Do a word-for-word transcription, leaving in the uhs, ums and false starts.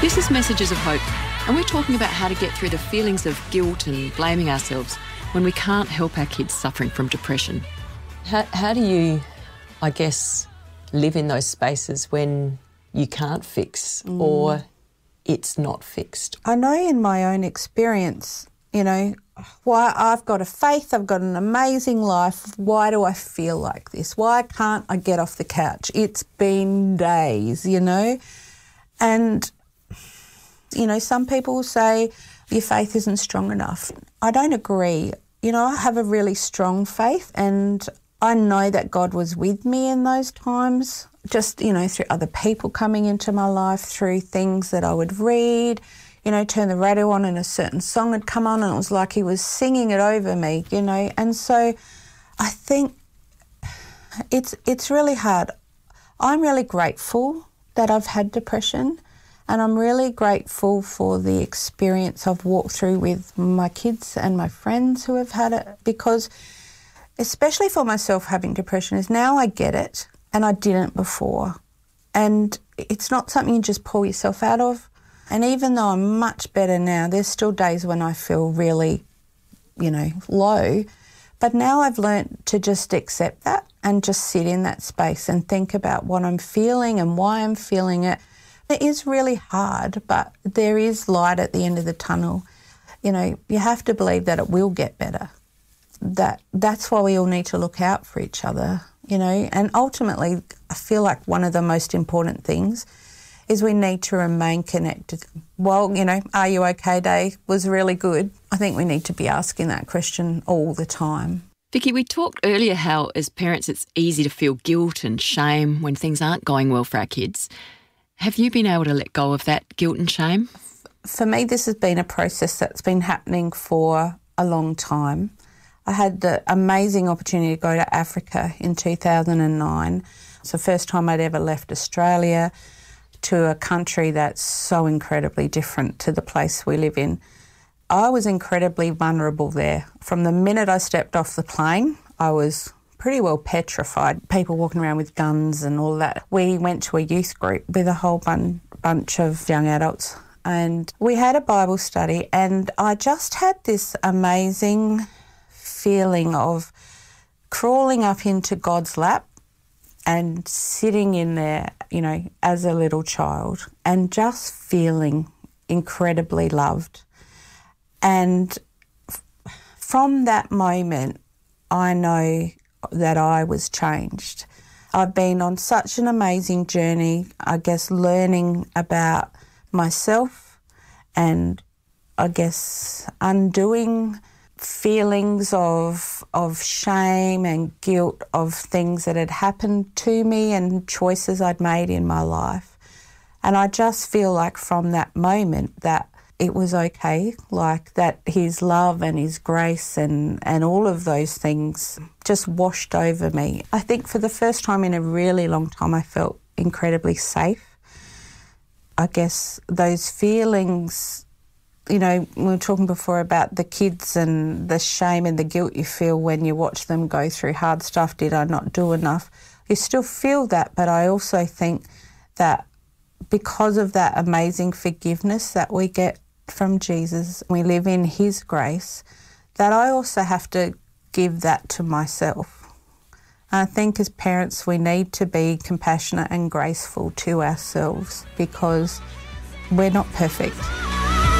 This is Messages of Hope, and we're talking about how to get through the feelings of guilt and blaming ourselves when we can't help our kids suffering from depression. How, how do you, I guess, live in those spaces when you can't fix mm. or it's not fixed? I know in my own experience, you know, why I've got a faith, I've got an amazing life. Why do I feel like this? Why can't I get off the couch? It's been days, you know. And, you know, some people say your faith isn't strong enough. I don't agree. You know, I have a really strong faith and I know that God was with me in those times, just, you know, through other people coming into my life, through things that I would read, you know, turn the radio on and a certain song had come on and it was like he was singing it over me, you know. And so I think it's it's really hard. I'm really grateful that I've had depression and I'm really grateful for the experience I've walked through with my kids and my friends who have had it, because especially for myself having depression is now I get it and I didn't before. And it's not something you just pull yourself out of. And even though I'm much better now, there's still days when I feel really, you know, low. But now I've learnt to just accept that and just sit in that space and think about what I'm feeling and why I'm feeling it. It is really hard, but there is light at the end of the tunnel. You know, you have to believe that it will get better. That that's why we all need to look out for each other, you know. And ultimately, I feel like one of the most important things is we need to remain connected. Well, you know, Are You OK Day was really good. I think we need to be asking that question all the time. Vicky, we talked earlier how as parents it's easy to feel guilt and shame when things aren't going well for our kids. Have you been able to let go of that guilt and shame? For me, this has been a process that's been happening for a long time. I had the amazing opportunity to go to Africa in two thousand nine. It's the first time I'd ever left Australia, to a country that's so incredibly different to the place we live in. I was incredibly vulnerable there. From the minute I stepped off the plane, I was pretty well petrified. People walking around with guns and all that. We went to a youth group with a whole bun- bunch of young adults and we had a Bible study and I just had this amazing feeling of crawling up into God's lap and sitting in there, you know, as a little child and just feeling incredibly loved. And f- from that moment, I know that I was changed. I've been on such an amazing journey, I guess, learning about myself and I guess undoing feelings of of shame and guilt of things that had happened to me and choices I'd made in my life. And I just feel like from that moment that it was okay, like that his love and his grace and, and all of those things just washed over me. I think for the first time in a really long time I felt incredibly safe. I guess those feelings, you know, we were talking before about the kids and the shame and the guilt you feel when you watch them go through hard stuff. Did I not do enough? You still feel that, but I also think that because of that amazing forgiveness that we get from Jesus, we live in his grace, that I also have to give that to myself. And I think as parents we need to be compassionate and graceful to ourselves because we're not perfect.